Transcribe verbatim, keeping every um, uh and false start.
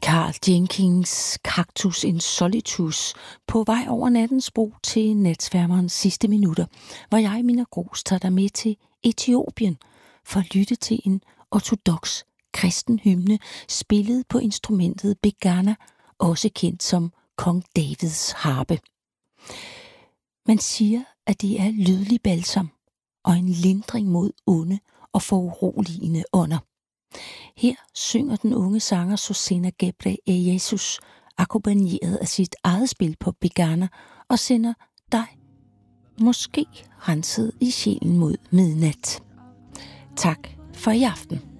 Carl Jenkins Cactus in Solitus på vej over nattens bro til natsværmerens sidste minutter, hvor jeg, Mina Gros, tager dig med til Etiopien for at lytte til en ortodoks kristen hymne, spillet på instrumentet begana, også kendt som Kong Davids harpe. Man siger, at det er lydlig balsam og en lindring mod onde og foruroligende ånder. Her synger den unge sanger Susena Gebreyesus akkompagneret af sit eget spil på begana og sender dig måske renset i sjælen mod midnat. Tak for i aften.